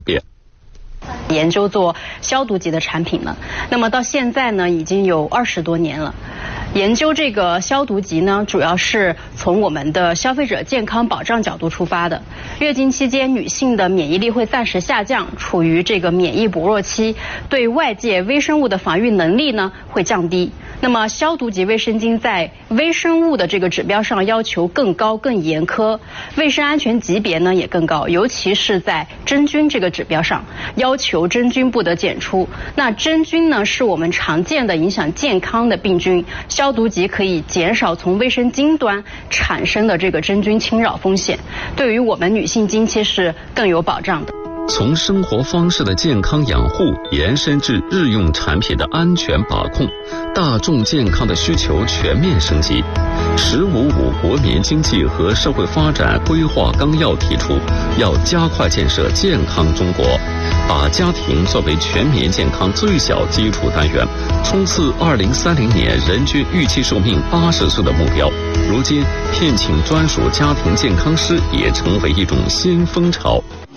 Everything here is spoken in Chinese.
研究做消毒级的产品了，那么到现在呢，已经有20多年了。研究这个消毒级呢，主要是从我们的消费者健康保障角度出发的。月经期间，女性的免疫力会暂时下降，处于这个免疫薄弱期，对外界微生物的防御能力呢会降低。那么消毒级卫生巾在微生物的这个指标上要求更高、更严苛，卫生安全级别呢也更高，尤其是在真菌这个指标上，要求真菌不得检出。那真菌呢是我们常见的影响健康的病菌，消毒级可以减少从卫生巾端产生的这个真菌侵扰风险，对于我们女性经期是更有保障的。 从生活方式的健康养护延伸至日用产品的安全把控，大众健康的需求全面升级。“15+5”国民经济和社会发展规划纲要提出，要加快建设健康中国，把家庭作为全民健康最小基础单元，冲刺2030年人均预期寿命80岁的目标。如今，聘请专属家庭健康师也成为一种新风潮。